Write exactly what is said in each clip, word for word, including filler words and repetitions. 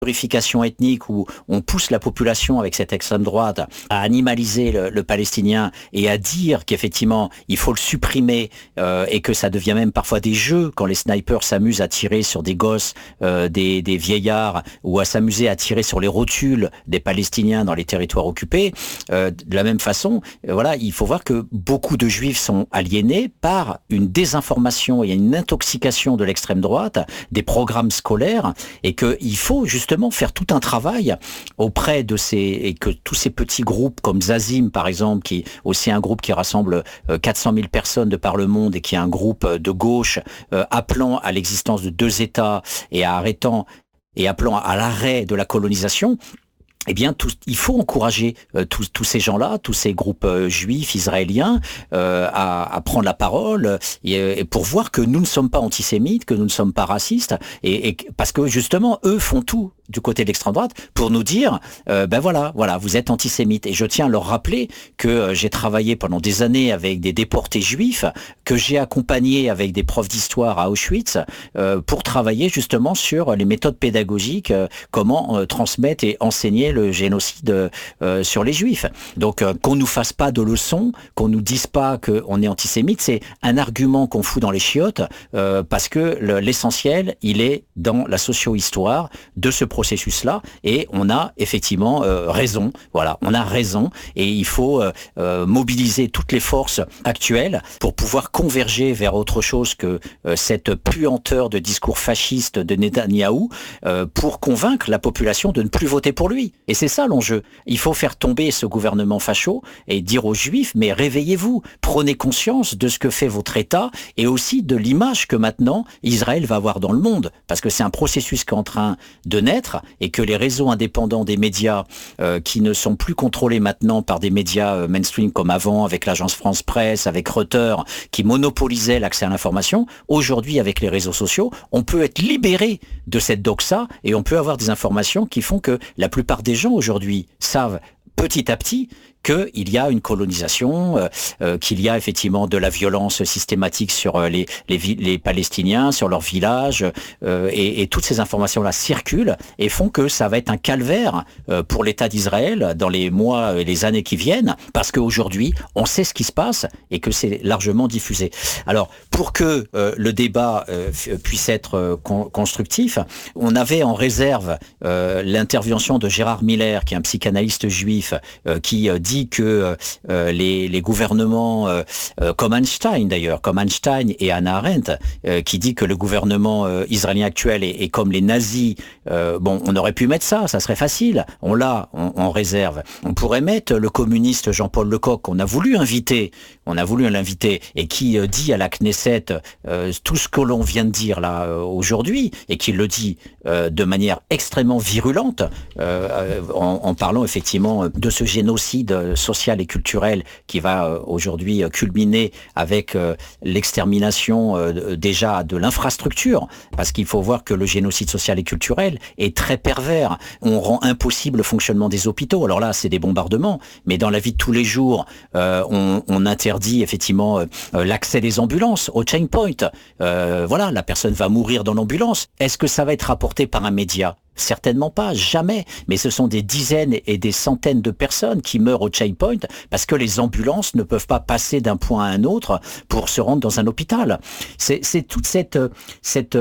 purification ethnique où on pousse la population avec cette extrême droite à animaliser le, le Palestinien et à dire qu'effectivement il faut le supprimer euh, et que ça devient même parfois des jeux quand les snipers s'amusent à tirer sur des gosses, euh, des, des vieillards ou à s'amuser à tirer sur les rotules des Palestiniens dans les territoires occupés. Euh, de la même façon, euh, voilà, il faut voir que beaucoup de Juifs sont aliénés par une désinformation et une intoxication de l'extrême droite, des programmes scolaires, et qu'il faut justement faire tout un travail auprès de ces, et que tous ces petits groupes comme Zazim par exemple, qui est aussi un groupe qui rassemble quatre cent mille personnes de par le monde et qui est un groupe de gauche euh, appelant à l'existence de deux États et à arrêtant et appelant à l'arrêt de la colonisation. Eh bien, tout, il faut encourager euh, tous, tous ces gens-là, tous ces groupes euh, juifs, israéliens, euh, à, à prendre la parole et, et pour voir que nous ne sommes pas antisémites, que nous ne sommes pas racistes, et, et parce que justement, eux font tout du côté de l'extrême droite pour nous dire, euh, ben voilà, voilà, vous êtes antisémites. Et je tiens à leur rappeler que euh, j'ai travaillé pendant des années avec des déportés juifs, que j'ai accompagné avec des profs d'histoire à Auschwitz euh, pour travailler justement sur les méthodes pédagogiques, euh, comment euh, transmettre et enseigner le génocide euh, sur les juifs. Donc euh, qu'on nous fasse pas de leçons, qu'on nous dise pas qu'on est antisémite, c'est un argument qu'on fout dans les chiottes euh, parce que le, l'essentiel, il est dans la socio-histoire de ce processus-là et on a effectivement euh, raison. Voilà, on a raison et il faut euh, euh, mobiliser toutes les forces actuelles pour pouvoir converger vers autre chose que euh, cette puanteur de discours fasciste de Netanyahou euh, pour convaincre la population de ne plus voter pour lui. Et c'est ça l'enjeu. Il faut faire tomber ce gouvernement facho et dire aux Juifs, mais réveillez-vous, prenez conscience de ce que fait votre État et aussi de l'image que maintenant Israël va avoir dans le monde. Parce que c'est un processus qui est en train de naître et que les réseaux indépendants des médias euh, qui ne sont plus contrôlés maintenant par des médias euh, mainstream comme avant, avec l'agence France Presse, avec Reuters, qui monopolisaient l'accès à l'information, aujourd'hui avec les réseaux sociaux, on peut être libéré de cette doxa et on peut avoir des informations qui font que la plupart des gens aujourd'hui savent petit à petit qu'il y a une colonisation, euh, euh, qu'il y a effectivement de la violence systématique sur euh, les, les, les Palestiniens, sur leurs villages, euh, et, et toutes ces informations-là circulent et font que ça va être un calvaire euh, pour l'État d'Israël dans les mois et les années qui viennent, parce qu'aujourd'hui, on sait ce qui se passe et que c'est largement diffusé. Alors, pour que euh, le débat euh, puisse être euh, con- constructif, on avait en réserve euh, l'intervention de Gérard Miller, qui est un psychanalyste juif, euh, qui euh, dit que euh, les, les gouvernements, euh, euh, comme Einstein d'ailleurs, comme Einstein et Hannah Arendt, euh, qui dit que le gouvernement euh, israélien actuel est, est comme les nazis, euh, bon, on aurait pu mettre ça, ça serait facile, on l'a en, en réserve. On pourrait mettre le communiste Jean-Paul Lecoq, qu'on a voulu inviter, on a voulu l'inviter, et qui euh, dit à la Knesset euh, tout ce que l'on vient de dire là euh, aujourd'hui, et qui le dit euh, de manière extrêmement virulente, euh, en, en parlant effectivement de ce génocide social et culturel qui va euh, aujourd'hui culminer avec euh, l'extermination euh, déjà de l'infrastructure, parce qu'il faut voir que le génocide social et culturel est très pervers. On rend impossible le fonctionnement des hôpitaux. Alors là, c'est des bombardements, mais dans la vie de tous les jours, euh, on, on interdit effectivement euh, l'accès des ambulances au checkpoint. Euh, voilà, la personne va mourir dans l'ambulance. Est-ce que ça va être rapporté par un média ? Certainement pas, jamais. Mais ce sont des dizaines et des centaines de personnes qui meurent au checkpoint parce que les ambulances ne peuvent pas passer d'un point à un autre pour se rendre dans un hôpital. C'est, c'est toute cette, cette,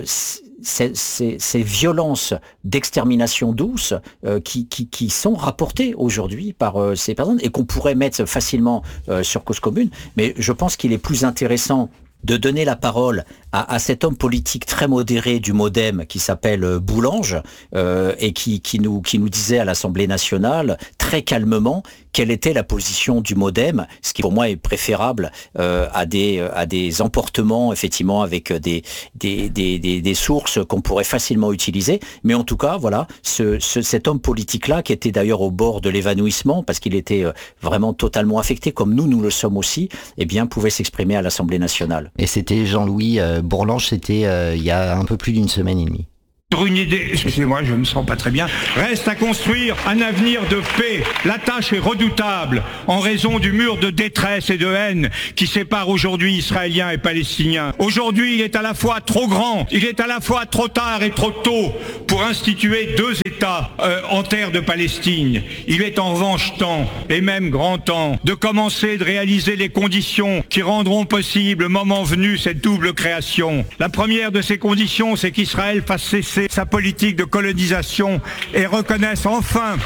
ces, ces, ces violences d'extermination douce euh, qui, qui, qui sont rapportées aujourd'hui par euh, ces personnes et qu'on pourrait mettre facilement euh, sur cause commune. Mais je pense qu'il est plus intéressant de donner la parole à, à cet homme politique très modéré du MoDem qui s'appelle euh, Boulange euh, et qui, qui, nous, qui nous disait à l'Assemblée nationale très calmement quelle était la position du MoDem, ce qui pour moi est préférable euh, à, des, à des emportements effectivement avec des, des, des, des, des sources qu'on pourrait facilement utiliser. Mais en tout cas, voilà, ce, ce, cet homme politique-là qui était d'ailleurs au bord de l'évanouissement parce qu'il était euh, vraiment totalement affecté, comme nous, nous le sommes aussi, eh bien, pouvait s'exprimer à l'Assemblée nationale. Et c'était Jean-Louis euh, Bourlange, c'était euh, il y a un peu plus d'une semaine et demie. Sur une idée, excusez-moi, je me sens pas très bien, reste à construire un avenir de paix. La tâche est redoutable en raison du mur de détresse et de haine qui sépare aujourd'hui Israéliens et Palestiniens. Aujourd'hui, il est à la fois trop grand, il est à la fois trop tard et trop tôt pour instituer deux États euh, en terre de Palestine. Il est en revanche temps, et même grand temps, de commencer de réaliser les conditions qui rendront possible, moment venu, cette double création. La première de ces conditions, c'est qu'Israël fasse cesser sa politique de colonisation et reconnaisse enfin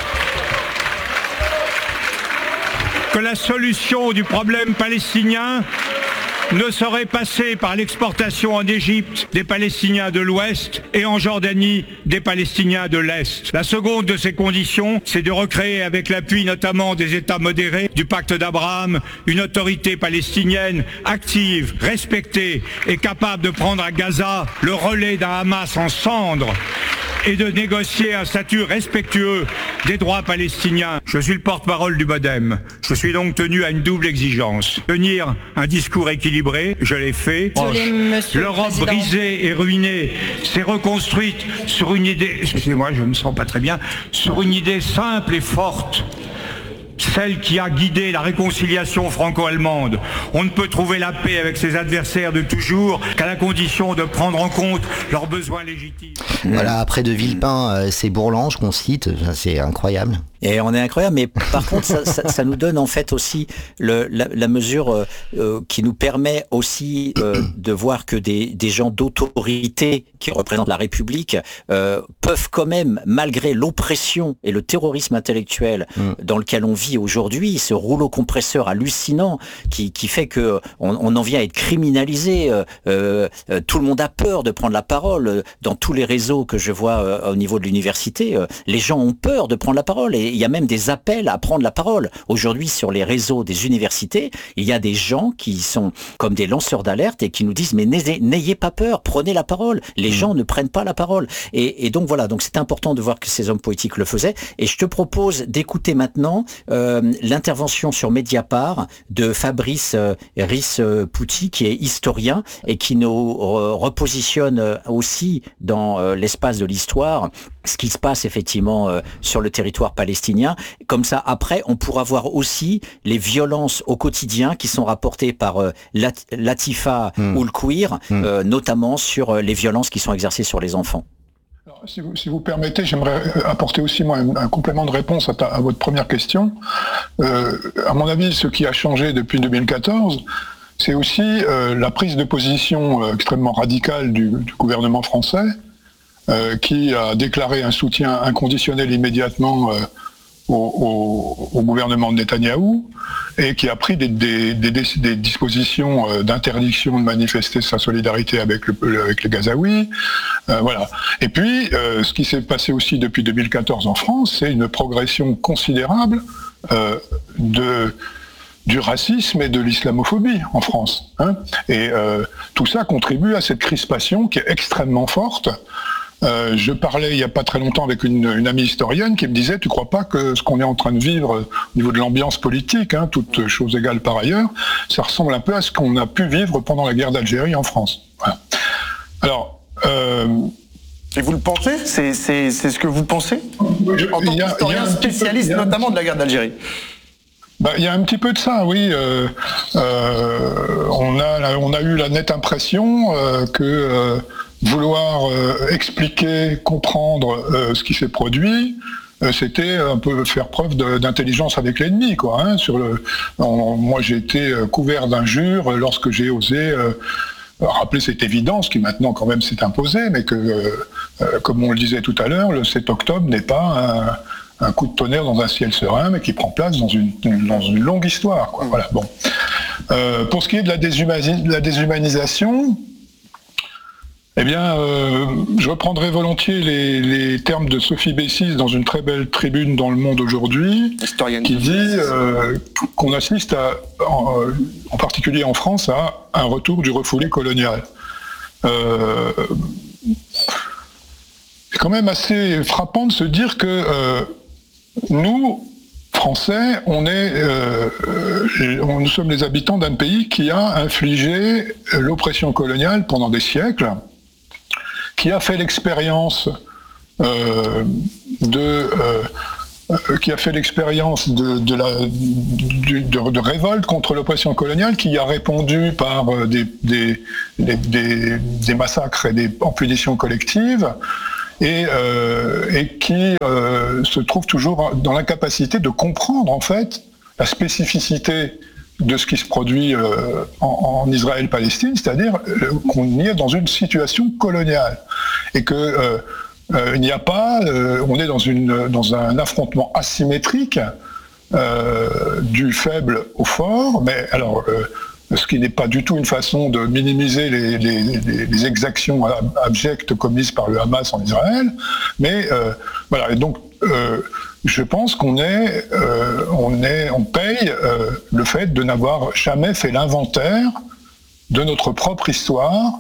que la solution du problème palestinien ne saurait passer par l'exportation en Égypte des Palestiniens de l'Ouest et en Jordanie des Palestiniens de l'Est. La seconde de ces conditions, c'est de recréer, avec l'appui notamment des États modérés du pacte d'Abraham, une autorité palestinienne active, respectée et capable de prendre à Gaza le relais d'un Hamas en cendres et de négocier un statut respectueux des droits palestiniens. Je suis le porte-parole du Modem. Je suis donc tenu à une double exigence. Tenir un discours équilibré, je l'ai fait. L'Europe brisée et ruinée s'est reconstruite sur une idée, excusez-moi, je ne me sens pas très bien, sur une idée simple et forte. Celle qui a guidé la réconciliation franco-allemande. On ne peut trouver la paix avec ses adversaires de toujours qu'à la condition de prendre en compte leurs besoins légitimes. Voilà, après de Villepin, euh, c'est Bourlange qu'on cite, c'est incroyable. Et on est incroyable, mais par contre, ça, ça, ça nous donne en fait aussi le, la, la mesure euh, euh, qui nous permet aussi euh, de voir que des, des gens d'autorité qui représentent la République euh, peuvent quand même, malgré l'oppression et le terrorisme intellectuel mm. dans lequel on vit aujourd'hui, ce rouleau compresseur hallucinant qui, qui fait que on, on en vient à être criminalisé. Euh, euh, tout le monde a peur de prendre la parole. Dans tous les réseaux que je vois euh, au niveau de l'université, euh, les gens ont peur de prendre la parole. Et il y a même des appels à prendre la parole. Aujourd'hui, sur les réseaux des universités, il y a des gens qui sont comme des lanceurs d'alerte et qui nous disent « mais n'ayez pas peur, prenez la parole ». Les mmh. gens ne prennent pas la parole. Et, et donc voilà, donc c'est important de voir que ces hommes politiques le faisaient. Et je te propose d'écouter maintenant euh, l'intervention sur Mediapart de Fabrice euh, Ris-Pouty, qui est historien et qui nous euh, repositionne aussi dans euh, l'espace de l'histoire ce qui se passe effectivement euh, sur le territoire palestinien. Comme ça, après, on pourra voir aussi les violences au quotidien qui sont rapportées par euh, Lat Latifa mmh. Oulkouir, mmh. euh, notamment sur euh, les violences qui sont exercées sur les enfants. Alors, si, vous, si vous permettez, j'aimerais apporter aussi moi un, un complément de réponse à, ta, à votre première question. Euh, à mon avis, ce qui a changé depuis deux mille quatorze, c'est aussi euh, la prise de position euh, extrêmement radicale du, du gouvernement français, euh, qui a déclaré un soutien inconditionnel immédiatement euh, au, au, au gouvernement de Netanyahou, et qui a pris des, des, des, des dispositions euh, d'interdiction de manifester sa solidarité avec, le, avec les Gazaouis. Euh, voilà. Et puis, euh, ce qui s'est passé aussi depuis deux mille quatorze en France, c'est une progression considérable euh, de... du racisme et de l'islamophobie en France. Hein. Et euh, tout ça contribue à cette crispation qui est extrêmement forte. Euh, je parlais il n'y a pas très longtemps avec une, une amie historienne qui me disait « Tu ne crois pas que ce qu'on est en train de vivre au niveau de l'ambiance politique, hein, toutes choses égales par ailleurs, ça ressemble un peu à ce qu'on a pu vivre pendant la guerre d'Algérie en France. Voilà. » Alors... Euh, Et vous le pensez? C'est ce que vous pensez en tant qu'historien spécialiste notamment de la guerre d'Algérie? Bah, il y a un petit peu de ça, oui. Euh, euh, on, a, on a eu la nette impression euh, que euh, vouloir euh, expliquer, comprendre euh, ce qui s'est produit, euh, c'était un peu faire preuve d'intelligence avec l'ennemi, quoi. Hein, sur le, on, moi, j'ai été couvert d'injures lorsque j'ai osé euh, rappeler cette évidence qui maintenant quand même s'est imposée, mais que, euh, comme on le disait tout à l'heure, le sept octobre n'est pas un... un coup de tonnerre dans un ciel serein, mais qui prend place dans une, dans une longue histoire, quoi. Voilà, bon. Euh, pour ce qui est de la, déshumani de la déshumanisation, eh bien, euh, je reprendrai volontiers les, les termes de Sophie Bessis dans une très belle tribune dans Le Monde aujourd'hui, qui dit euh, qu'on assiste, à, en, en particulier en France, à un retour du refoulé colonial. Euh, c'est quand même assez frappant de se dire que euh, nous, Français, on est, euh, on, nous sommes les habitants d'un pays qui a infligé l'oppression coloniale pendant des siècles, qui a fait l'expérience euh, de... Euh, qui a fait l'expérience de, de, la, de, de, de révolte contre l'oppression coloniale, qui a répondu par des, des, des, des, des massacres et des en punitions collectives, et, euh, et qui euh, se trouve toujours dans l'incapacité de comprendre en fait la spécificité de ce qui se produit euh, en, en Israël-Palestine, c'est-à-dire euh, qu'on y est dans une situation coloniale, et que euh, Euh, il n'y a pas, euh, on est dans, une, dans un affrontement asymétrique euh, du faible au fort, mais alors, euh, ce qui n'est pas du tout une façon de minimiser les, les, les, les exactions abjectes commises par le Hamas en Israël, mais euh, voilà, et donc euh, je pense qu'on est, euh, on est, on paye euh, le fait de n'avoir jamais fait l'inventaire de notre propre histoire,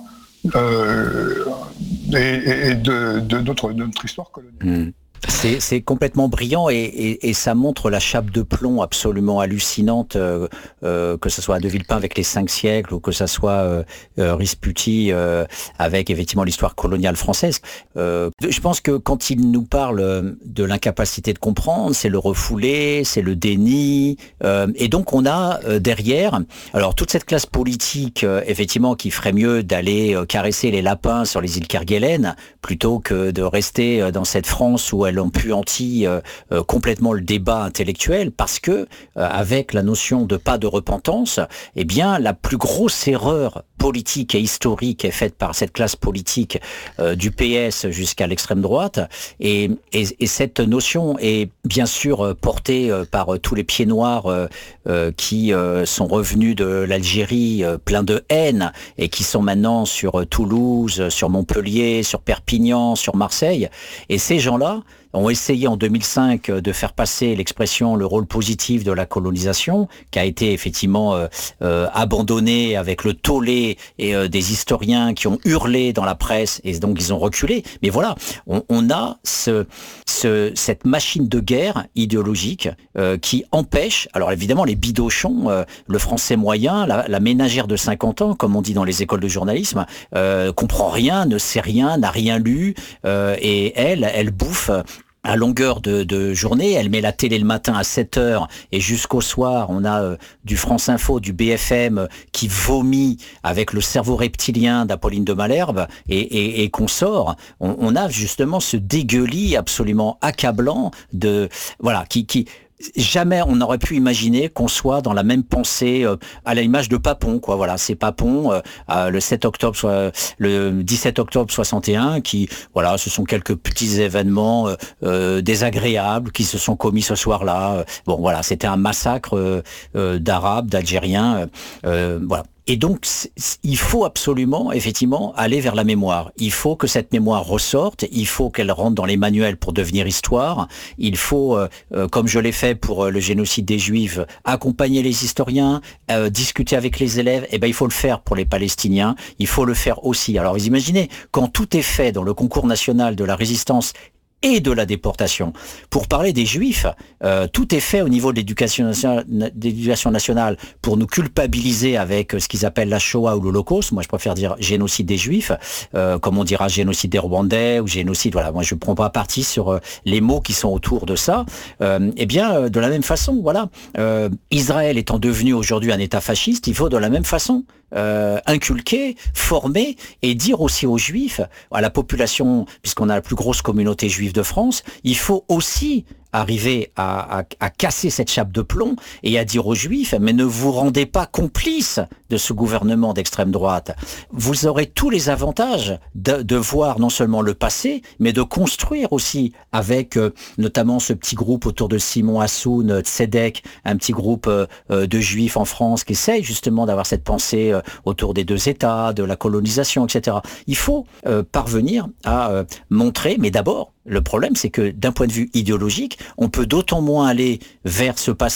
Euh, et, et de, de, notre, de notre histoire coloniale. Mmh. C'est, c'est complètement brillant et, et, et ça montre la chape de plomb absolument hallucinante, euh, euh, que ce soit de Villepin avec les cinq siècles ou que ce soit euh, euh, Risputi euh, avec effectivement l'histoire coloniale française. Euh, je pense que quand il nous parle de l'incapacité de comprendre, c'est le refoulé, c'est le déni, euh, et donc on a euh, derrière, alors toute cette classe politique euh, effectivement qui ferait mieux d'aller euh, caresser les lapins sur les îles Kerguelen plutôt que de rester euh, dans cette France où elle empuantit euh, euh, complètement le débat intellectuel, parce que euh, avec la notion de pas de repentance, eh bien la plus grosse erreur politique et historique est faite par cette classe politique euh, du P S jusqu'à l'extrême droite, et, et, et cette notion est bien sûr euh, portée euh, par euh, tous les pieds noirs euh, euh, qui euh, sont revenus de l'Algérie euh, plein de haine et qui sont maintenant sur euh, Toulouse, sur Montpellier, sur Perpignan, sur Marseille, et ces gens-là ont essayé en deux mille cinq de faire passer l'expression le rôle positif de la colonisation, qui a été effectivement euh, euh, abandonné avec le tollé et euh, des historiens qui ont hurlé dans la presse, et donc ils ont reculé. Mais voilà, on, on a ce, ce, cette machine de guerre idéologique euh, qui empêche, alors évidemment les bidochons, euh, le français moyen, la, la ménagère de cinquante ans, comme on dit dans les écoles de journalisme, euh, comprend rien, ne sait rien, n'a rien lu, euh, et elle, elle bouffe à longueur de, de journée, elle met la télé le matin à sept heures et jusqu'au soir, on a euh, du France Info, du B F M euh, qui vomit avec le cerveau reptilien d'Apolline de Malherbe et, et, et qu'on sort. On, on a justement ce dégueulis absolument accablant de voilà qui qui jamais on n'aurait pu imaginer qu'on soit dans la même pensée euh, à l'image de Papon, quoi. Voilà, c'est Papon euh, euh, le sept octobre, soit le dix-sept octobre soixante et un, qui, voilà, ce sont quelques petits événements euh, euh, désagréables qui se sont commis ce soir-là. Bon, voilà, c'était un massacre euh, euh, d'Arabes, d'Algériens, euh, voilà. Et donc, il faut absolument, effectivement, aller vers la mémoire. Il faut que cette mémoire ressorte, il faut qu'elle rentre dans les manuels pour devenir histoire. Il faut, euh, comme je l'ai fait pour le génocide des Juifs, accompagner les historiens, euh, discuter avec les élèves. Eh ben, il faut le faire pour les Palestiniens. Il faut le faire aussi. Alors, vous imaginez, quand tout est fait dans le concours national de la résistance et de la déportation. Pour parler des Juifs, euh, tout est fait au niveau de l'éducation nationale, d'éducation nationale pour nous culpabiliser avec ce qu'ils appellent la Shoah ou l'Holocauste. Moi, je préfère dire génocide des Juifs, euh, comme on dira génocide des Rwandais ou génocide. Voilà, moi, je ne prends pas parti sur euh, les mots qui sont autour de ça. Euh, eh bien, euh, de la même façon, voilà, euh, Israël étant devenu aujourd'hui un État fasciste, il faut de la même façon Euh, inculquer, former et dire aussi aux Juifs, à la population, puisqu'on a la plus grosse communauté juive de France, il faut aussi arriver à, à, à casser cette chape de plomb et à dire aux Juifs, mais ne vous rendez pas complices de ce gouvernement d'extrême droite. Vous aurez tous les avantages de, de voir non seulement le passé, mais de construire aussi avec euh, notamment ce petit groupe autour de Simon Hassoun, Tzedek, un petit groupe euh, de Juifs en France qui essaye justement d'avoir cette pensée euh, autour des deux États, de la colonisation, et cetera. Il faut euh, parvenir à euh, montrer, mais d'abord, le problème, c'est que d'un point de vue idéologique, on peut d'autant moins aller vers ce passé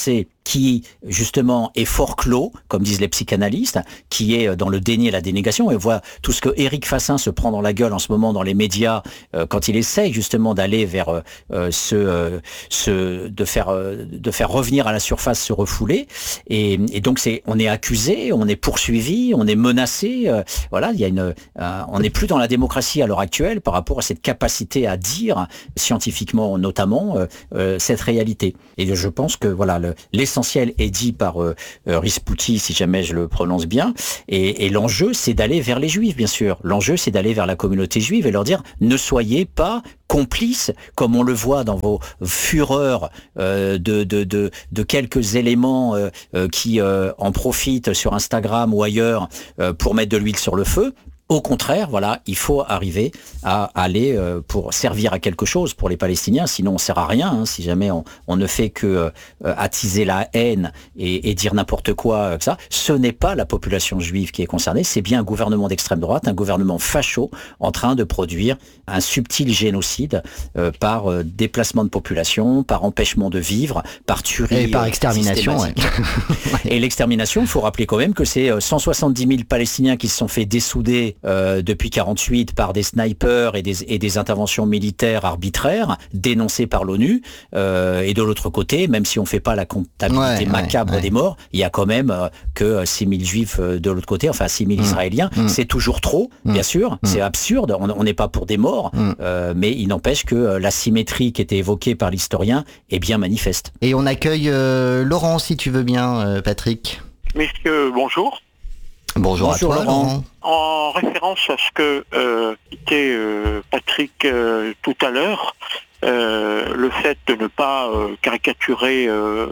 qui justement est fort clos, comme disent les psychanalystes, qui est dans le déni et la dénégation. Et on voit tout ce que Éric Fassin se prend dans la gueule en ce moment dans les médias euh, quand il essaye justement d'aller vers euh, ce, euh, ce, de faire, euh, de faire revenir à la surface ce refoulé. Et, et donc c'est, on est accusé, on est poursuivi, on est menacé. Euh, voilà, il y a une, euh, on n'est plus dans la démocratie à l'heure actuelle par rapport à cette capacité à dire scientifiquement notamment euh, euh, cette réalité. Et je pense que voilà, le, l'essentiel est dit par euh, euh, Rizpouti, si jamais je le prononce bien. Et, et l'enjeu, c'est d'aller vers les Juifs, bien sûr. L'enjeu, c'est d'aller vers la communauté juive et leur dire ne soyez pas complices, comme on le voit dans vos fureurs euh, de, de, de, de quelques éléments euh, euh, qui euh, en profitent sur Instagram ou ailleurs euh, pour mettre de l'huile sur le feu. Au contraire, voilà, il faut arriver à aller euh, pour servir à quelque chose pour les Palestiniens, sinon on sert à rien, hein, si jamais on, on ne fait que euh, attiser la haine et, et dire n'importe quoi, euh, que ça. Ce n'est pas la population juive qui est concernée, c'est bien un gouvernement d'extrême droite, un gouvernement facho en train de produire un subtil génocide euh, par euh, déplacement de population, par empêchement de vivre, par tuerie. Et par extermination. Ouais. Et l'extermination, il faut rappeler quand même que c'est cent soixante-dix mille Palestiniens qui se sont fait dessouder Euh, depuis quarante-huit par des snipers et des, et des interventions militaires arbitraires dénoncées par l'ONU euh, et de l'autre côté, même si on fait pas la comptabilité ouais, macabre ouais, ouais. des morts, il y a quand même euh, que six mille juifs euh, de l'autre côté, enfin six mille mmh. Israéliens, mmh. c'est toujours trop, mmh. bien sûr, mmh. c'est absurde, on n'est pas pour des morts, mmh. euh, mais il n'empêche que euh, la symétrie qui était évoquée par l'historien est bien manifeste. Et on accueille euh, Laurent, si tu veux bien, euh, Patrick. Messieurs, bonjour. Bonjour, Bonjour à toi, Laurent. Laurent. En référence à ce que euh, était euh, Patrick euh, tout à l'heure, euh, le fait de ne pas euh, caricaturer euh,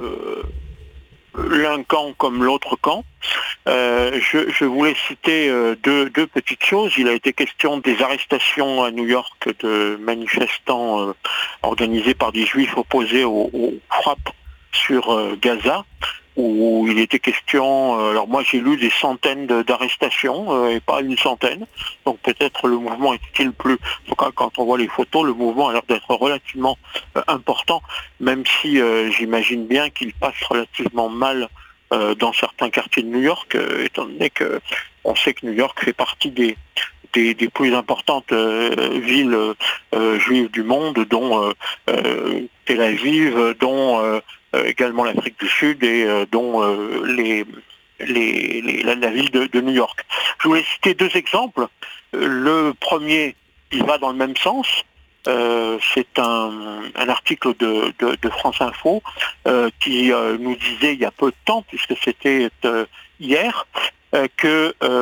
l'un camp comme l'autre camp, euh, je, je voulais citer euh, deux, deux petites choses. Il a été question des arrestations à New York de manifestants euh, organisés par des juifs opposés aux, aux frappes sur euh, Gaza, où il était question, euh, alors moi j'ai lu des centaines de, d'arrestations euh, et pas une centaine, donc peut-être le mouvement est-il plus, en tout cas quand on voit les photos, le mouvement a l'air d'être relativement euh, important, même si euh, j'imagine bien qu'il passe relativement mal euh, dans certains quartiers de New York, euh, étant donné que on sait que New York fait partie des Des, des plus importantes euh, villes euh, juives du monde, dont euh, euh, Tel Aviv, dont euh, également l'Afrique du Sud et euh, dont euh, les, les, les, la, la ville de, de New York. Je voulais citer deux exemples. Le premier, il va dans le même sens. Euh, c'est un, un article de, de, de France Info euh, qui euh, nous disait il y a peu de temps, puisque c'était euh, hier, Euh, que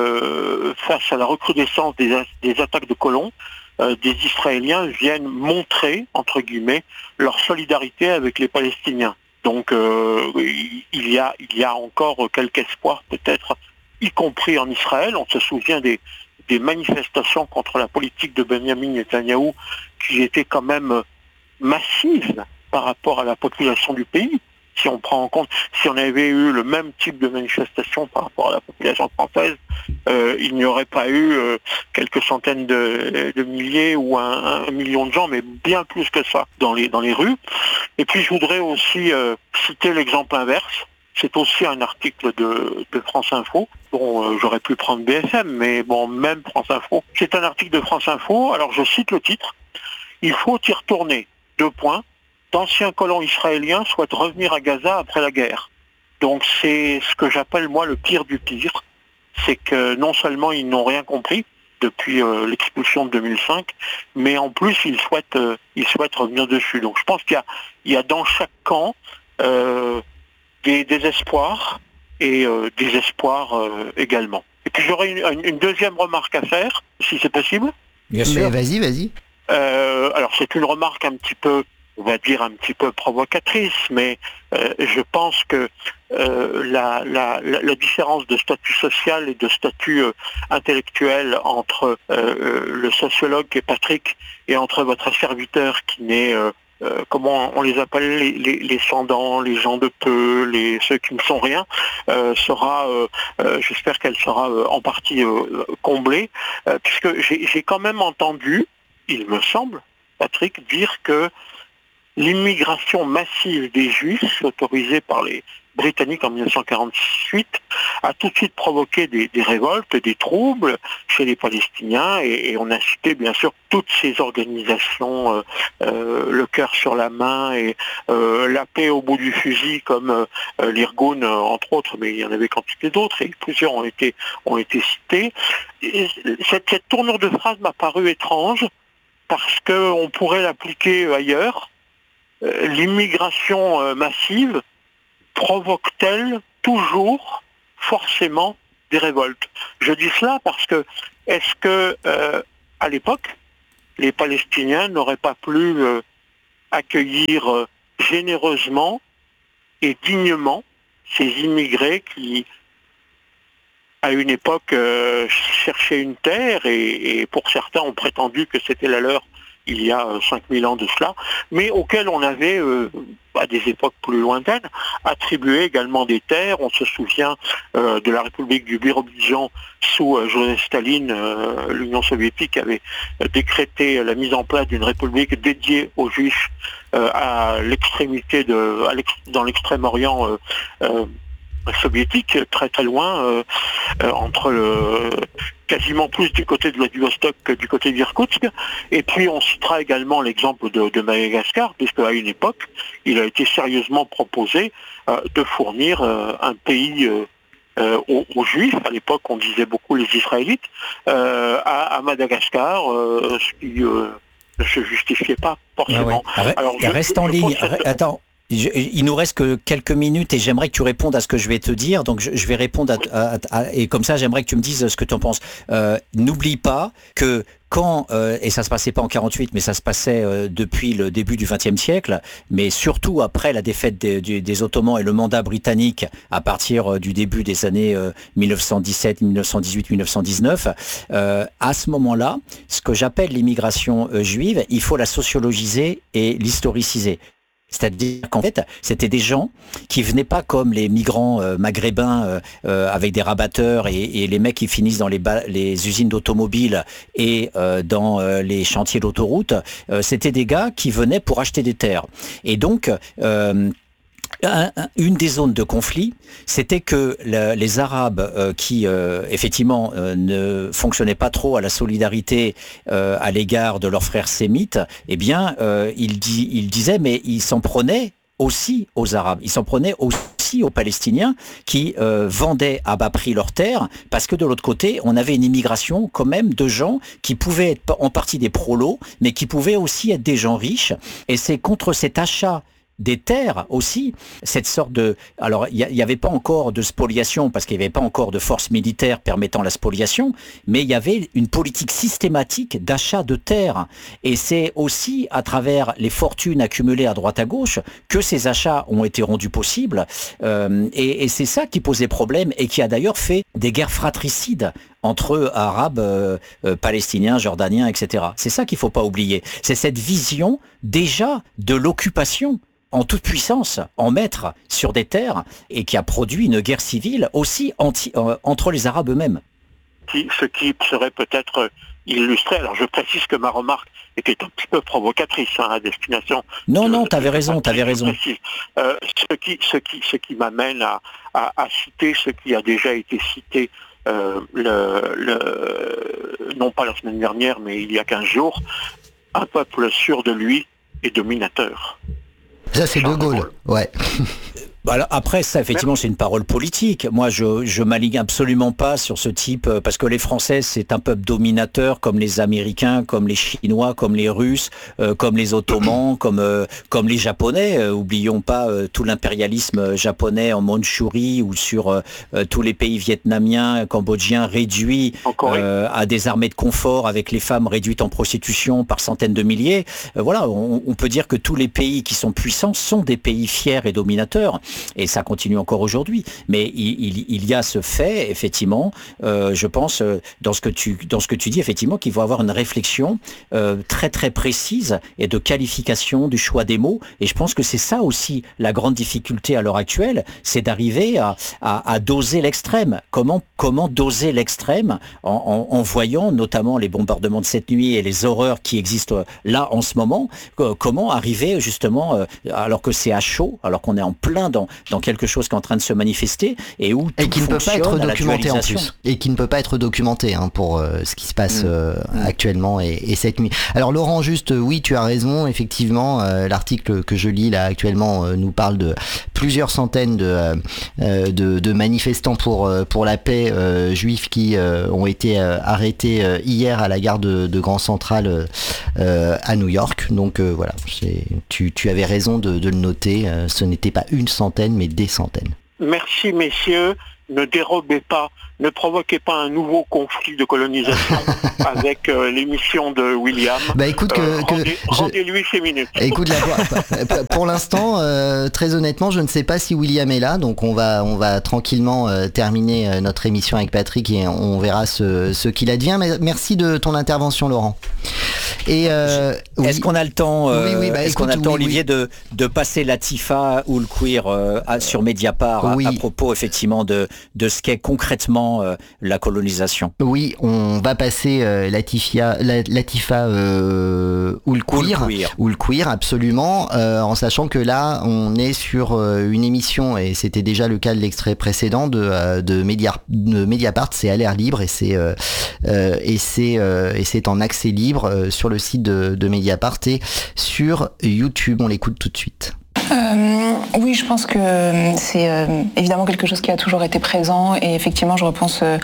euh, face à la recrudescence des, des attaques de colons, euh, des Israéliens viennent montrer, entre guillemets, leur solidarité avec les Palestiniens. Donc euh, il y a, il y a encore quelque espoir peut-être, y compris en Israël. On se souvient des, des manifestations contre la politique de Benjamin Netanyahou qui étaient quand même massives par rapport à la population du pays. Si on prend en compte, si on avait eu le même type de manifestation par rapport à la population française, euh, il n'y aurait pas eu euh, quelques centaines de, de milliers ou un, un million de gens, mais bien plus que ça dans les, dans les rues. Et puis je voudrais aussi euh, citer l'exemple inverse. C'est aussi un article de, de France Info. Bon, euh, j'aurais pu prendre B F M, mais bon, même France Info. C'est un article de France Info. Alors je cite le titre. Il faut y retourner. Deux points. D'anciens colons israéliens souhaitent revenir à Gaza après la guerre. Donc c'est ce que j'appelle moi le pire du pire. C'est que non seulement ils n'ont rien compris depuis euh, l'expulsion de deux mille cinq, mais en plus ils souhaitent, euh, ils souhaitent revenir dessus. Donc je pense qu'il y a, il y a dans chaque camp euh, des désespoirs et euh, des espoirs euh, également. Et puis j'aurais une, une deuxième remarque à faire, si c'est possible. Bien sûr. Mais vas-y, vas-y. Euh, alors c'est une remarque un petit peu, on va dire un petit peu provocatrice, mais euh, je pense que euh, la, la, la différence de statut social et de statut euh, intellectuel entre euh, le sociologue qui est Patrick et entre votre serviteur qui n'est, euh, euh, comment on les appelle, les, les, les sans-dents, les gens de peu, les, ceux qui ne sont rien, euh, sera, euh, euh, j'espère qu'elle sera euh, en partie euh, comblée, euh, puisque j'ai, j'ai quand même entendu, il me semble, Patrick, dire que l'immigration massive des Juifs, autorisée par les britannique en mille neuf cent quarante-huit a tout de suite provoqué des, des révoltes, des troubles chez les Palestiniens, et, et on a cité bien sûr toutes ces organisations, euh, euh, le cœur sur la main et euh, la paix au bout du fusil, comme euh, l'Irgun euh, entre autres, mais il y en avait quantité d'autres, et plusieurs ont été, ont été cités. Et cette, cette tournure de phrase m'a paru étrange, parce qu'on pourrait l'appliquer ailleurs. Euh, l'immigration euh, massive provoque-t-elle toujours forcément des révoltes? Je dis cela parce que, est-ce que, euh, à l'époque, les Palestiniens n'auraient pas pu euh, accueillir euh, généreusement et dignement ces immigrés qui, à une époque, euh, cherchaient une terre, et, et pour certains ont prétendu que c'était la leur il y a euh, cinq mille ans de cela, mais auxquels on avait, euh, à des époques plus lointaines, attribué également des terres. On se souvient euh, de la République du Birobidzjan sous euh, Joseph Staline. Euh, L'Union soviétique avait euh, décrété la mise en place d'une république dédiée aux Juifs euh, à l'extrémité de, à l'ex, dans l'extrême-orient euh, euh, soviétique, très très loin, euh, euh, entre le, quasiment plus du côté de Vladivostok que du côté d'Irkoutsk. Et puis on citera également l'exemple de, de Madagascar, puisque à une époque, il a été sérieusement proposé euh, de fournir euh, un pays euh, euh, aux, aux Juifs. À l'époque, on disait beaucoup les Israélites, euh, à, à Madagascar, euh, ce qui euh, ne se justifiait pas forcément. Ah ouais. Alors, je, reste je, en je ligne. Cette... Attends. Je, il nous reste que quelques minutes et j'aimerais que tu répondes à ce que je vais te dire. Donc je, je vais répondre à, à, à, et comme ça j'aimerais que tu me dises ce que tu en penses. Euh, n'oublie pas que quand, euh, et ça se passait pas en quarante-huit, mais ça se passait euh, depuis le début du vingtième siècle, mais surtout après la défaite des, des, des Ottomans et le mandat britannique à partir euh, du début des années euh, mille neuf cent dix-sept, mille neuf cent dix-huit, mille neuf cent dix-neuf, euh, à ce moment-là, ce que j'appelle l'immigration euh, juive, il faut la sociologiser et l'historiciser. C'est-à-dire qu'en fait, c'était des gens qui venaient pas comme les migrants euh, maghrébins euh, euh, avec des rabatteurs et, et les mecs qui finissent dans les, les usines d'automobiles et euh, dans euh, les chantiers d'autoroute. Euh, c'était des gars qui venaient pour acheter des terres. Et donc, euh, Un, un, une des zones de conflit, c'était que le, les Arabes euh, qui euh, effectivement euh, ne fonctionnaient pas trop à la solidarité euh, à l'égard de leurs frères sémites, eh bien euh, ils, di, ils disaient mais ils s'en prenaient aussi aux Arabes, ils s'en prenaient aussi aux Palestiniens qui euh, vendaient à bas prix leurs terres, parce que de l'autre côté, on avait une immigration quand même de gens qui pouvaient être en partie des prolos, mais qui pouvaient aussi être des gens riches, et c'est contre cet achat des terres aussi, cette sorte de... Alors, il n'y avait pas encore de spoliation, parce qu'il n'y avait pas encore de force militaire permettant la spoliation, mais il y avait une politique systématique d'achat de terres. Et c'est aussi à travers les fortunes accumulées à droite à gauche que ces achats ont été rendus possibles. Euh, et et c'est ça qui posait problème, et qui a d'ailleurs fait des guerres fratricides entre Arabes, euh, euh, Palestiniens, Jordaniens, et cetera. C'est ça qu'il ne faut pas oublier. C'est cette vision déjà de l'occupation en toute puissance, en maître sur des terres, et qui a produit une guerre civile aussi anti, euh, entre les Arabes eux-mêmes. Ce qui serait peut-être illustré, alors je précise que ma remarque était un petit peu provocatrice hein, à destination... Non, de, non, tu avais raison, tu avais raison. Euh, ce qui, ce qui, ce qui m'amène à, à, à citer ce qui a déjà été cité, euh, le, le, non pas la semaine dernière, mais il y a quinze jours, un peuple sûr de lui et dominateur. Ça, c'est De Gaulle, ouais. Alors après, ça, effectivement, c'est une parole politique. Moi, je, je m'aligne absolument pas sur ce type, parce que les Français, c'est un peuple dominateur, comme les Américains, comme les Chinois, comme les Russes, euh, comme les Ottomans, comme euh, comme les Japonais. Euh, oublions pas euh, tout l'impérialisme japonais en Mandchourie ou sur euh, tous les pays vietnamiens, cambodgiens réduits euh, à des armées de confort, avec les femmes réduites en prostitution par centaines de milliers. Euh, voilà, on, on peut dire que tous les pays qui sont puissants sont des pays fiers et dominateurs. Et ça continue encore aujourd'hui. Mais il, il, il y a ce fait, effectivement, euh, je pense, euh, dans, ce que tu, dans ce que tu dis, effectivement, qu'il faut avoir une réflexion euh, très très précise et de qualification du choix des mots. Et je pense que c'est ça aussi la grande difficulté à l'heure actuelle, c'est d'arriver à, à, à doser l'extrême. Comment, comment doser l'extrême en, en, en voyant notamment les bombardements de cette nuit et les horreurs qui existent là en ce moment. Euh, comment arriver justement, euh, alors que c'est à chaud, alors qu'on est en plein dans dans quelque chose qui est en train de se manifester et où et qui ne peut pas être documenté en plus. Et qui ne peut pas être documenté hein, pour euh, ce qui se passe euh, mmh. actuellement et, et cette nuit. Alors Laurent, juste, euh, oui, tu as raison, effectivement, euh, l'article que je lis là actuellement euh, nous parle de plusieurs centaines de, euh, de, de manifestants pour, euh, pour la paix euh, juifs qui euh, ont été euh, arrêtés euh, hier à la gare de, de Grand Central euh, à New York. Donc euh, voilà, c'est, tu, tu avais raison de, de le noter, euh, ce n'était pas une centaine mais des centaines. Merci messieurs, ne dérobez pas, ne provoquez pas un nouveau conflit de colonisation avec euh, l'émission de William. Bah écoute, que, euh, que rendez, je... rendez-lui ses minutes. Écoute, la, pour l'instant, euh, très honnêtement, je ne sais pas si William est là, donc on va, on va tranquillement euh, terminer euh, notre émission avec Patrick et on verra ce, ce qu'il advient. Mais merci de ton intervention, Laurent. Et euh, est-ce oui. qu'on a le temps, euh, oui, oui, bah, est-ce écoute, qu'on a le temps, oui, Olivier, oui. de, de passer Latifa ou le queer euh, à, sur Mediapart oui. à, à propos effectivement de, de ce qu'est concrètement euh, la colonisation? Oui, on va passer euh, Latifia, la, Latifa euh, ou le queer, ou le queer, ou le queer absolument, euh, en sachant que là on est sur euh, une émission et c'était déjà le cas de l'extrait précédent de, euh, de, Media, de Mediapart, c'est à l'air libre et c'est euh, euh, et c'est euh, et c'est en accès libre euh, sur le site de, de Mediapart et sur YouTube. On l'écoute tout de suite. Euh, oui, je pense que c'est euh, évidemment quelque chose qui a toujours été présent et effectivement, je repense euh,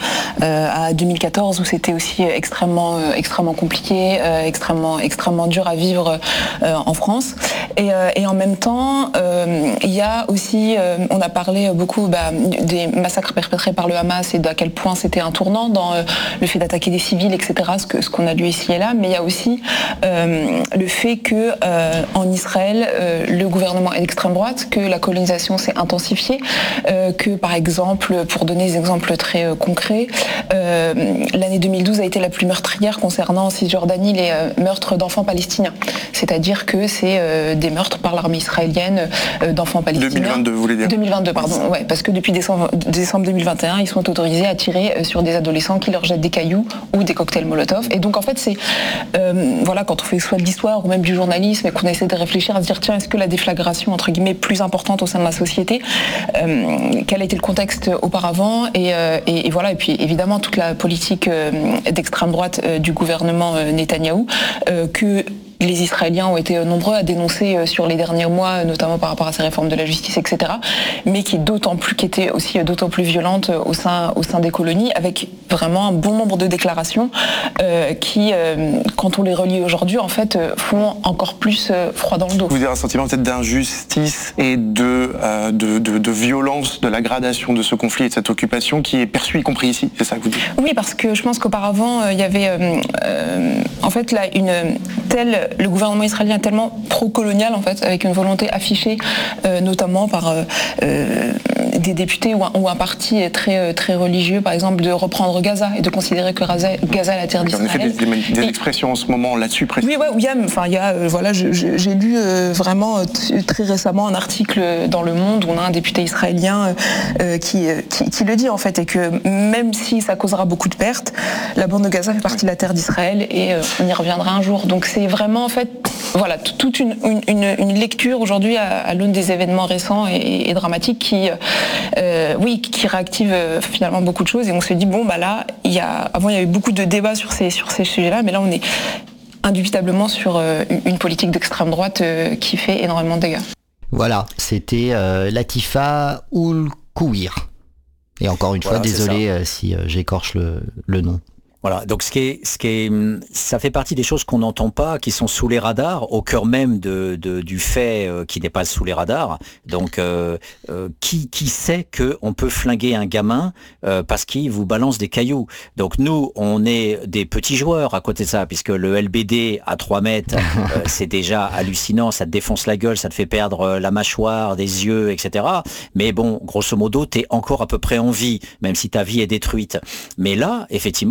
à deux mille quatorze où c'était aussi extrêmement, euh, extrêmement compliqué, euh, extrêmement, extrêmement dur à vivre euh, en France. Et, euh, et en même temps, euh, il y a aussi, euh, on a parlé beaucoup bah, des massacres perpétrés par le Hamas et d'à quel point c'était un tournant dans euh, le fait d'attaquer des civils, et cetera. Ce que ce qu'on a lu ici et là, mais il y a aussi euh, le fait que euh, en Israël, euh, le gouvernement d'extrême droite, que la colonisation s'est intensifiée, euh, que par exemple, pour donner des exemples très euh, concrets, euh, l'année deux mille douze a été la plus meurtrière concernant en Cisjordanie les euh, meurtres d'enfants palestiniens. C'est-à-dire que c'est euh, des meurtres par l'armée israélienne euh, d'enfants palestiniens. deux mille vingt-deux, vous voulez dire? deux mille vingt-deux, pardon. Ouais, parce que depuis décembre, décembre deux mille vingt et un, ils sont autorisés à tirer euh, sur des adolescents qui leur jettent des cailloux ou des cocktails Molotov. Et donc en fait, c'est euh, voilà, quand on fait soit de l'histoire ou même du journalisme et qu'on essaie de réfléchir à se dire tiens, est-ce que la déflagration entre guillemets plus importante au sein de la société, euh, quel a été le contexte auparavant et, euh, et, et voilà, et puis évidemment toute la politique euh, d'extrême droite euh, du gouvernement euh, Netanyahou euh, que les Israéliens ont été nombreux à dénoncer sur les derniers mois, notamment par rapport à ces réformes de la justice, et cetera, mais qui est d'autant plus, qui était aussi d'autant plus violente au sein, au sein des colonies, avec vraiment un bon nombre de déclarations euh, qui, euh, quand on les relit aujourd'hui, en fait, font encore plus euh, froid dans le dos. Vous avez un sentiment peut-être d'injustice et de, euh, de, de, de violence, de la gradation de ce conflit et de cette occupation qui est perçue, y compris ici, c'est ça que vous dites? Oui, parce que je pense qu'auparavant, euh, il y avait euh, euh, en fait là une telle le gouvernement israélien est tellement pro-colonial en fait, avec une volonté affichée, euh, notamment par euh, euh, des députés ou un, ou un parti très très religieux, par exemple, de reprendre Gaza et de considérer que Gaza, Gaza est la terre d'Israël. En effet, des, des, des et, expressions en ce moment là-dessus. Précis. Oui, ouais, il y a, enfin, il y a, euh, voilà, je, je, j'ai lu euh, vraiment t- très récemment un article dans Le Monde où on a un député israélien euh, qui, qui qui le dit en fait, et que même si ça causera beaucoup de pertes, la bande de Gaza fait partie de la terre d'Israël et euh, on y reviendra un jour. Donc c'est vraiment en fait, voilà, toute une, une, une lecture aujourd'hui à, à l'aune des événements récents et, et dramatiques qui, euh, oui, qui réactive euh, finalement beaucoup de choses. Et on se dit bon bah là, il y a, avant il y a eu beaucoup de débats sur ces sur ces sujets-là, mais là on est indubitablement sur euh, une politique d'extrême droite euh, qui fait énormément de dégâts. Voilà, c'était euh, Latifa Oulkouir. Et encore une voilà, fois, désolé euh, si euh, j'écorche le, le nom. Voilà, donc ce qui est, ce qui est, ça fait partie des choses qu'on n'entend pas, qui sont sous les radars, au cœur même de, de du fait euh, qui n'est pas sous les radars. Donc, euh, euh, qui, qui sait que on peut flinguer un gamin euh, parce qu'il vous balance des cailloux. Donc nous, on est des petits joueurs à côté de ça, puisque le L B D à trois mètres, euh, c'est déjà hallucinant, ça te défonce la gueule, ça te fait perdre la mâchoire, des yeux, et cetera. Mais bon, grosso modo, t'es encore à peu près en vie, même si ta vie est détruite. Mais là, effectivement, on est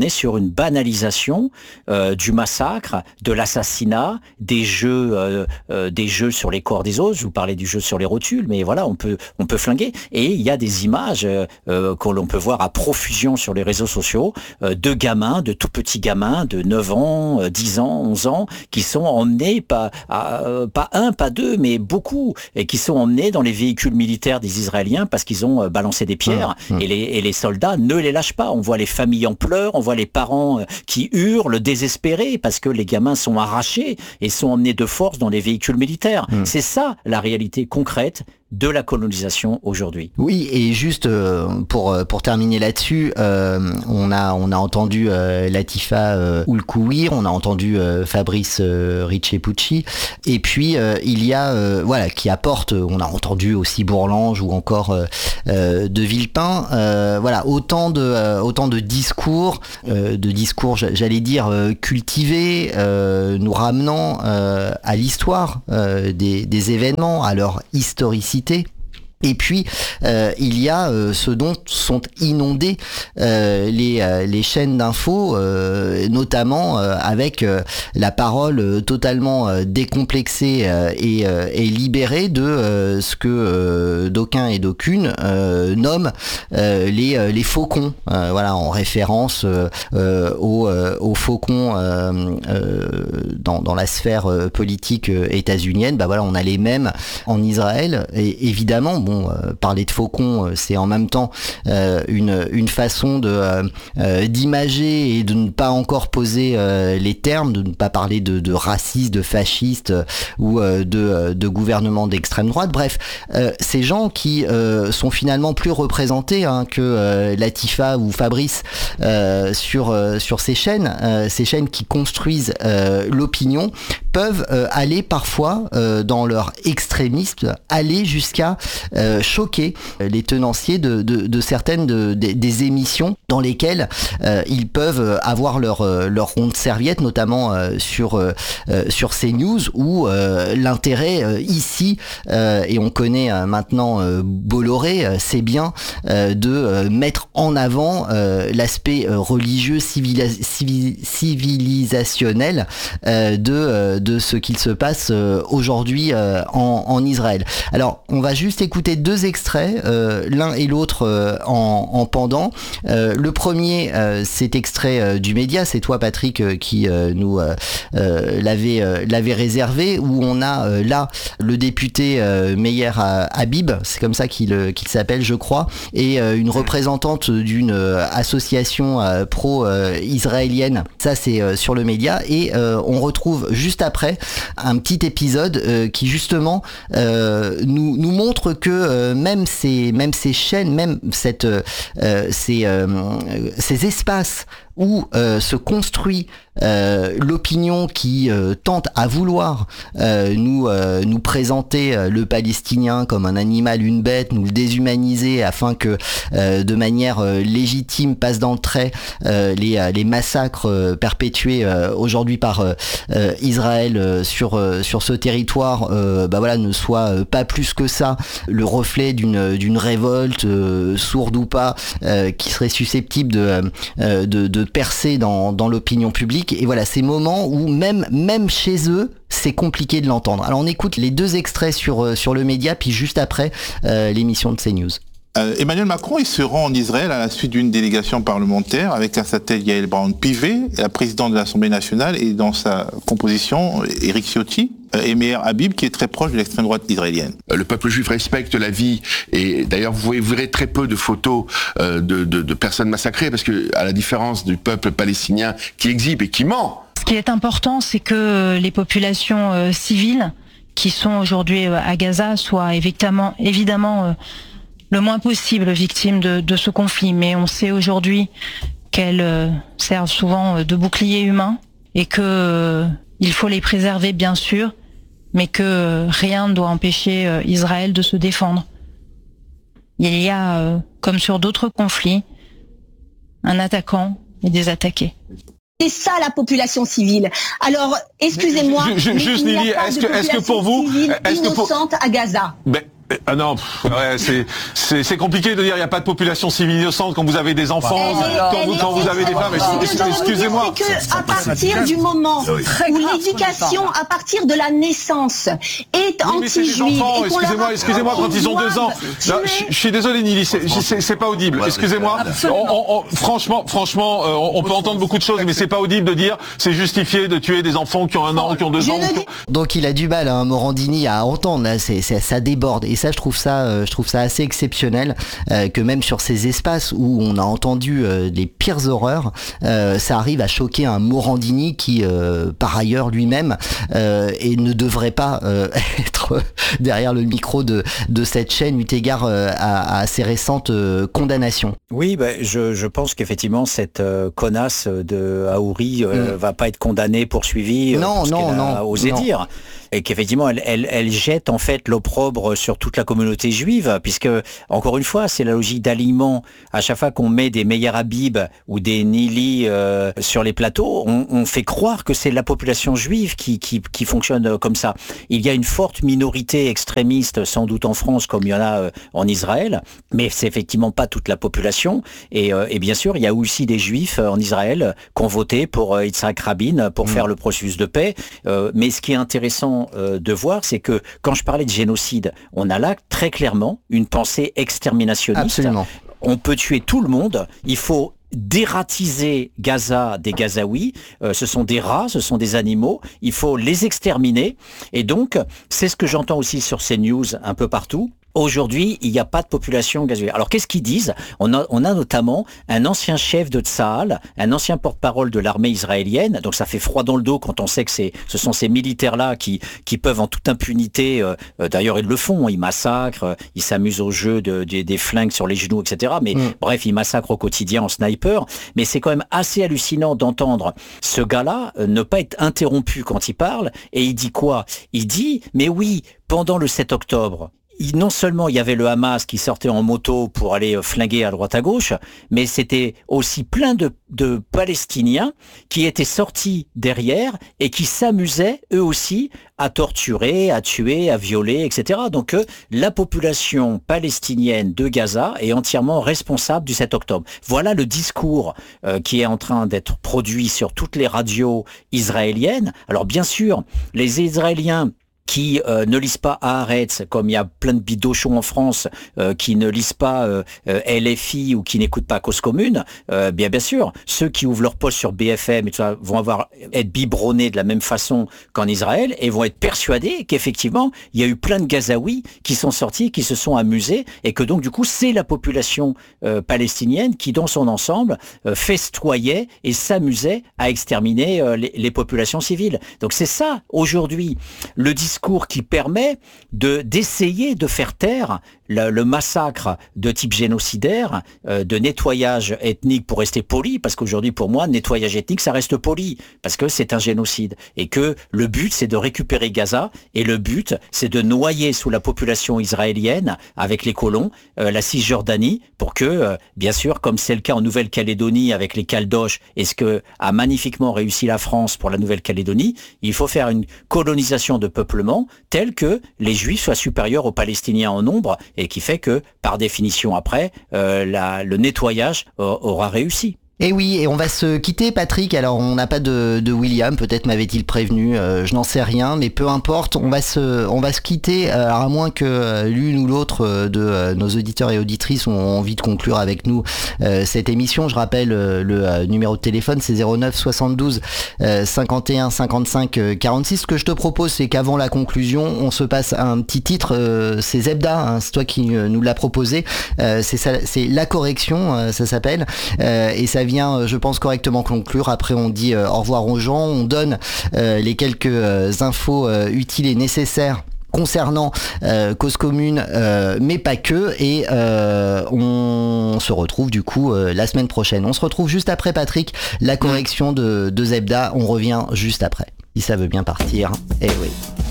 est sur une banalisation euh, du massacre, de l'assassinat, des jeux, euh, euh, des jeux sur les corps des autres. Je vous parlais du jeu sur les rotules, mais voilà, on peut, on peut flinguer. Et il y a des images euh, euh, que l'on peut voir à profusion sur les réseaux sociaux euh, de gamins, de tout petits gamins de neuf ans, euh, dix ans, onze ans, qui sont emmenés, pas, à, euh, pas un, pas deux, mais beaucoup, et qui sont emmenés dans les véhicules militaires des Israéliens parce qu'ils ont euh, balancé des pierres, mmh, mmh. Et, les, et les soldats ne les lâchent pas. On voit les familles en pleurs, on voit les parents euh, qui hurlent, désespérés, parce que les gamins sont arrachés et sont emmenés de force dans les véhicules militaires. Mmh. C'est ça la réalité concrète de la colonisation aujourd'hui. Oui, et juste euh, pour pour terminer là-dessus, euh, on a on a entendu euh, Latifa euh, Oulkouir, on a entendu euh, Fabrice euh, Ricci-Pucci, et puis euh, il y a euh, voilà qui apporte, on a entendu aussi Bourlange ou encore euh, euh, de Villepin, euh, voilà autant de euh, autant de discours, euh, de discours j'allais dire euh, cultivés, euh, nous ramenant euh, à l'histoire euh, des des événements, à leur historicité. Et puis euh, il y a euh, ce dont sont inondées euh, les, euh, les chaînes d'infos, euh, notamment euh, avec euh, la parole euh, totalement euh, décomplexée euh, et, euh, et libérée de euh, ce que euh, d'aucuns et d'aucunes euh, nomment euh, les, euh, les faucons, euh, voilà, en référence euh, euh, aux, euh, aux faucons euh, euh, dans, dans la sphère euh, politique euh, états-unienne. Bah voilà, on a les mêmes en Israël, et évidemment. Bon, euh, parler de faucons, euh, c'est en même temps euh, une, une façon de euh, euh, d'imager et de ne pas encore poser euh, les termes, de ne pas parler de, de racistes, de fascistes euh, ou euh, de, euh, de gouvernements d'extrême droite. Bref, euh, ces gens qui euh, sont finalement plus représentés hein, que euh, Latifa ou Fabrice euh, sur euh, sur ces chaînes, euh, ces chaînes qui construisent euh, l'opinion, peuvent euh, aller parfois euh, dans leur extrémisme, aller jusqu'à Euh, choquer les tenanciers de, de, de certaines de, de, des émissions dans lesquelles euh, ils peuvent avoir leur, leur rond de serviette, notamment euh, sur, euh, sur CNews, où euh, l'intérêt euh, ici, euh, et on connaît euh, maintenant euh, Bolloré, euh, c'est bien euh, de euh, mettre en avant euh, l'aspect euh, religieux, civila- civil- civilisationnel euh, de, euh, de ce qu'il se passe euh, aujourd'hui euh, en, en Israël. Alors, on va juste écouter deux extraits, euh, l'un et l'autre euh, en, en pendant. Euh, le premier, euh, c'est extrait euh, du média, c'est toi Patrick euh, qui euh, nous euh, euh, l'avait, euh, l'avait réservé, où on a euh, là le député euh, Meyer Habib, c'est comme ça qu'il, euh, qu'il s'appelle je crois, et euh, une représentante d'une euh, association euh, pro-israélienne, ça c'est euh, sur le média, et euh, on retrouve juste après un petit épisode euh, qui justement euh, nous, nous montre que euh, même ces même ces chaînes, même cette euh, ces euh, ces espaces où euh, se construit euh, l'opinion qui euh, tente à vouloir euh, nous euh, nous présenter euh, le Palestinien comme un animal, une bête, nous le déshumaniser afin que euh, de manière euh, légitime passe dans le trait euh, les les massacres euh, perpétués euh, aujourd'hui par euh, euh, Israël euh, sur euh, sur ce territoire, euh, bah voilà, ne soit euh, pas plus que ça le reflet d'une d'une révolte euh, sourde ou pas euh, qui serait susceptible de euh, de, de percer dans, dans l'opinion publique. Et voilà, ces moments où même, même chez eux, c'est compliqué de l'entendre. Alors on écoute les deux extraits sur, sur le média, puis juste après euh, l'émission de CNews. Euh, Emmanuel Macron, il se rend en Israël à la suite d'une délégation parlementaire avec à sa tête Yael Braun-Pivet, la présidente de l'Assemblée nationale, et dans sa composition, Éric Ciotti, et Meyer Habib, qui est très proche de l'extrême droite israélienne. Le peuple juif respecte la vie, et d'ailleurs vous verrez très peu de photos euh, de, de, de personnes massacrées, parce que à la différence du peuple palestinien qui exhibe et qui ment. Ce qui est important, c'est que les populations euh, civiles qui sont aujourd'hui euh, à Gaza soient évidemment, évidemment euh, le moins possible victimes de, de ce conflit. Mais on sait aujourd'hui qu'elles euh, servent souvent de bouclier humain, et que euh, il faut les préserver bien sûr, mais que rien ne doit empêcher euh, Israël de se défendre. Il y a, euh, comme sur d'autres conflits, un attaquant et des attaqués. C'est ça la population civile. Alors, excusez-moi, je, je, mais juste il n'y a Lily, pas est-ce de que, est-ce que pour vous, civile est-ce que pour... innocente à Gaza. Ben, Ah non, pff, ouais, c'est, c'est, c'est compliqué de dire il n'y a pas de population civile innocente quand vous avez des enfants, Elle quand, est, vous, quand vous avez des femmes. Excusez-moi. C'est que à partir du moment où l'éducation, à partir de la naissance, est oui, anti-juive... Excusez-moi, excusez-moi, quand ils ont deux ans. Là, je, je suis désolé, Nili, c'est, c'est, c'est pas audible. Excusez-moi. On, on, on, franchement, franchement, euh, on, on peut entendre beaucoup de choses, mais c'est pas audible de dire c'est justifié de tuer des enfants qui ont un an, qui ont deux ans. Qui ont... Donc il a du mal, hein, Morandini, à entendre. Là, c'est, c'est, ça déborde. Et ça, je trouve ça, euh, je trouve ça assez exceptionnel euh, que même sur ces espaces où on a entendu euh, les pires horreurs, euh, ça arrive à choquer un Morandini qui, euh, par ailleurs, lui-même, euh, et ne devrait pas euh, être derrière le micro de, de cette chaîne, eu égard euh, à, à ses récentes euh, condamnations. Oui, bah, je, je pense qu'effectivement, cette euh, connasse de Haouri euh, mm. va pas être condamnée, poursuivie euh, non, pour ce non, qu'elle non, a osé non. dire. Et qu'effectivement, elle, elle, elle jette en fait l'opprobre sur toute la communauté juive, puisque, encore une fois, c'est la logique d'alignement. À chaque fois qu'on met des Meir Habib ou des Nili euh, sur les plateaux, on, on fait croire que c'est la population juive qui, qui, qui fonctionne comme ça. Il y a une forte minorité extrémiste, sans doute en France, comme il y en a euh, en Israël, mais c'est effectivement pas toute la population. Et, euh, et bien sûr, il y a aussi des juifs en Israël qui ont voté pour euh, Yitzhak Rabin, pour mmh. faire le processus de paix. Euh, mais ce qui est intéressant de voir, c'est que quand je parlais de génocide, on a là très clairement une pensée exterminationniste. Absolument. On peut tuer tout le monde, il faut dératiser Gaza des Gazaouis, euh, ce sont des rats, ce sont des animaux, il faut les exterminer. Et donc, c'est ce que j'entends aussi sur ces news un peu partout. Aujourd'hui, il n'y a pas de population gazaouie. Alors, qu'est-ce qu'ils disent ? on a, on a notamment un ancien chef de Tsahal, un ancien porte-parole de l'armée israélienne. Donc, ça fait froid dans le dos quand on sait que c'est, ce sont ces militaires-là qui, qui peuvent en toute impunité, euh, d'ailleurs, ils le font, ils massacrent, ils s'amusent au jeu de, de, des flingues sur les genoux, et cetera. Mais mmh. bref, ils massacrent au quotidien en sniper. Mais c'est quand même assez hallucinant d'entendre ce gars-là euh, ne pas être interrompu quand il parle. Et il dit quoi ? Il dit, mais oui, pendant le sept octobre, Il, non seulement il y avait le Hamas qui sortait en moto pour aller flinguer à droite à gauche, mais c'était aussi plein de, de Palestiniens qui étaient sortis derrière et qui s'amusaient eux aussi à torturer, à tuer, à violer, et cetera. Donc euh, la population palestinienne de Gaza est entièrement responsable du sept octobre. Voilà le discours euh, qui est en train d'être produit sur toutes les radios israéliennes. Alors bien sûr, les Israéliens qui euh, ne lisent pas Haaretz, comme il y a plein de bidochons en France euh, qui ne lisent pas euh, euh, L F I ou qui n'écoutent pas Cause Commune, euh, bien bien sûr, ceux qui ouvrent leur poste sur B F M et tout ça vont avoir être biberonnés de la même façon qu'en Israël et vont être persuadés qu'effectivement il y a eu plein de Gazaouis qui sont sortis, qui se sont amusés et que donc du coup c'est la population euh, palestinienne qui dans son ensemble euh, festoyait et s'amusait à exterminer euh, les, les populations civiles. Donc c'est ça aujourd'hui le discours discours qui permet de d'essayer de faire taire le, le massacre de type génocidaire, euh, de nettoyage ethnique pour rester poli, parce qu'aujourd'hui pour moi nettoyage ethnique ça reste poli, parce que c'est un génocide et que le but c'est de récupérer Gaza et le but c'est de noyer sous la population israélienne avec les colons euh, la Cisjordanie pour que euh, bien sûr comme c'est le cas en Nouvelle-Calédonie avec les Caldoches et ce que a magnifiquement réussi la France pour la Nouvelle-Calédonie, il faut faire une colonisation de peuplement tel que les Juifs soient supérieurs aux Palestiniens en nombre et qui fait que, par définition après, euh, la, le nettoyage euh, aura réussi. Et oui, et on va se quitter, Patrick. Alors, on n'a pas de, de William, peut-être m'avait-il prévenu, euh, je n'en sais rien, mais peu importe, on va se, on va se quitter, euh, à moins que euh, l'une ou l'autre de euh, nos auditeurs et auditrices ont envie de conclure avec nous euh, cette émission. Je rappelle euh, le euh, numéro de téléphone, c'est zéro neuf soixante-douze euh, cinquante et un cinquante-cinq quarante-six. Ce que je te propose, c'est qu'avant la conclusion, on se passe un petit titre, euh, c'est Zebda, hein, c'est toi qui euh, nous l'as proposé, euh, c'est, ça, c'est La Correction, euh, ça s'appelle, euh, et ça vient, je pense, correctement conclure. Après, on dit euh, au revoir aux gens, on donne euh, les quelques euh, infos euh, utiles et nécessaires concernant euh, Cause Commune, euh, mais pas que, et euh, on se retrouve du coup euh, la semaine prochaine. On se retrouve juste après, Patrick, la correction de, de Zebda, on revient juste après. Si ça veut bien partir, eh oui.